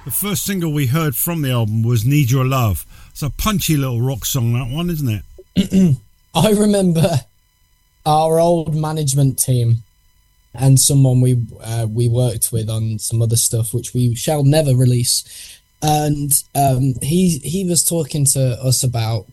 The first single we heard from the album was Need Your Love. It's a punchy little rock song, that one, isn't it? I remember our old management team and someone we worked with on some other stuff, which we shall never release. And he was talking to us about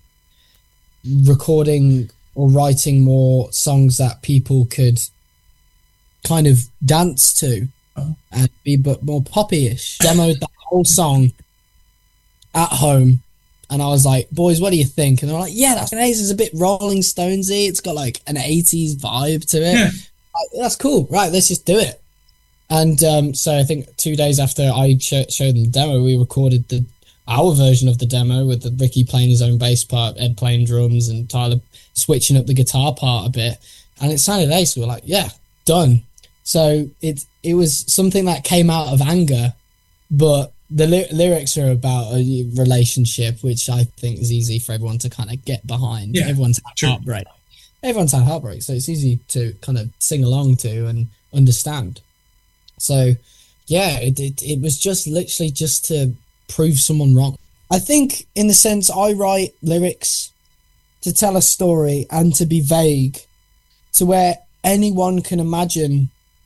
recording or writing more songs that people could kind of dance to and be but more poppy-ish. Demoed that whole song at home, and I was like, boys, what do you think? And they're like, yeah, that's nice. It's a bit Rolling Stonesy. It's got like an 80s vibe to it. Yeah. Like, that's cool. Right, let's just do it. And so I think 2 days after I showed them the demo, we recorded our version of the demo with Ricky playing his own bass part, Ed playing drums, and Tyler switching up the guitar part a bit. And it sounded ace. We were like, yeah, done. So it was something that came out of anger, but the lyrics are about a relationship, which I think is easy for everyone to kind of get behind. Yeah, everyone's had heartbreak. Everyone's had heartbreak, so it's easy to kind of sing along to and understand. So, yeah, it was just literally just to prove someone wrong. I think, in the sense, I write lyrics to tell a story and to be vague, to where anyone can imagine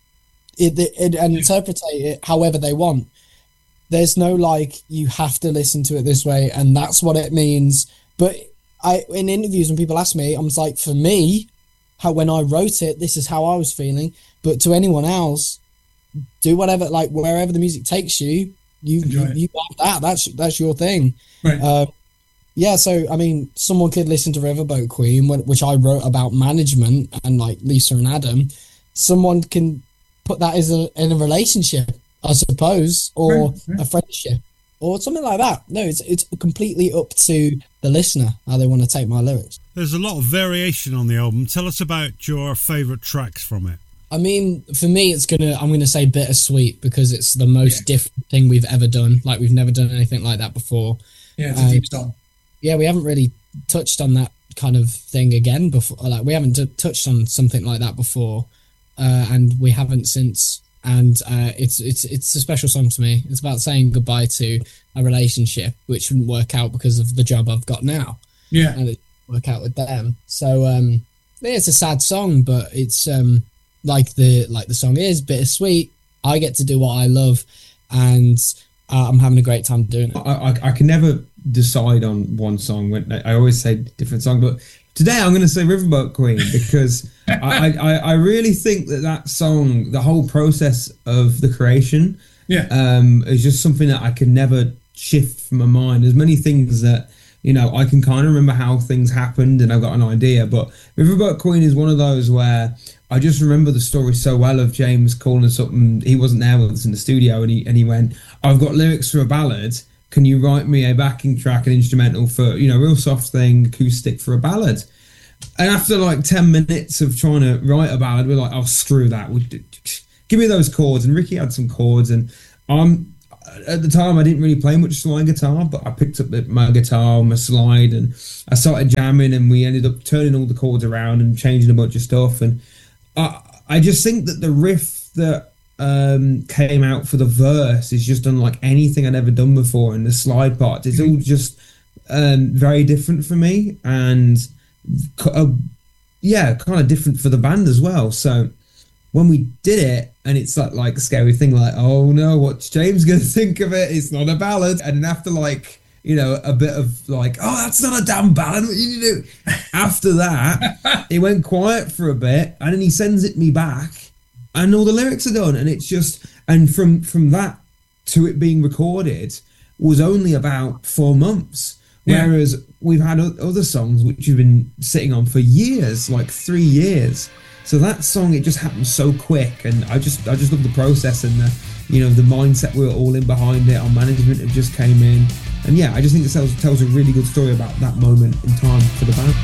it and interpret it however they want. There's no like, you have to listen to it this way and that's what it means. But in interviews, when people ask me, I'm just like, for me, when I wrote it, this is how I was feeling. But to anyone else, do whatever, like wherever the music takes you, you have that. That's your thing. Right. Yeah, so I mean, someone could listen to Riverboat Queen, which I wrote about management and like Lisa and Adam. Someone can put that in a relationship, I suppose, or a friendship, or something like that. No, it's completely up to the listener how they want to take my lyrics. There's a lot of variation on the album. Tell us about your favourite tracks from it. I mean, for me, I'm gonna say Bittersweet, because it's the most different thing we've ever done. Like, we've never done anything like that before. Yeah, it's a deep song. Yeah, we haven't really touched on that kind of thing again before. Like, we haven't touched on something like that before, and we haven't since. And it's a special song to me. It's about saying goodbye to a relationship which wouldn't work out because of the job I've got now. Yeah, and it didn't work out with them. So it's a sad song, but it's like the song is bittersweet. I get to do what I love, and I'm having a great time doing it. I can never decide on one song. When I always say different song, but today I'm going to say Riverboat Queen, because I really think that song, the whole process of the creation, is just something that I can never shift from my mind. There's many things that, you know, I can kind of remember how things happened and I've got an idea, but Riverboat Queen is one of those where I just remember the story so well of James calling us up, and he wasn't there with us in the studio, and he went, I've got lyrics for a ballad. Can you write me a backing track, an instrumental for, you know, real soft thing, acoustic for a ballad? And after like 10 minutes of trying to write a ballad, we're like, oh, screw that. Give me those chords. And Ricky had some chords, and at the time I didn't really play much slide guitar, but I picked up my guitar, my slide, and I started jamming, and we ended up turning all the chords around and changing a bunch of stuff. And I just think that the riff that came out for the verse is just unlike anything I'd ever done before, and the slide part is all just very different for me, and kind of different for the band as well. So when we did it, and it's like a scary thing, like, oh no, what's James gonna think of it? It's not a ballad. And then after, like, you know, a bit of like, oh, that's not a damn ballad, what you do? After that, it went quiet for a bit, and then he sends it me back, and all the lyrics are done. And it's just, and from that to it being recorded was only about 4 months. Whereas we've had other songs which you've been sitting on for years, like 3 years. So that song, it just happened so quick, and I just love the process and the, you know, the mindset we were all in behind it. Our management have just came in, and I just think it tells a really good story about that moment in time for the band.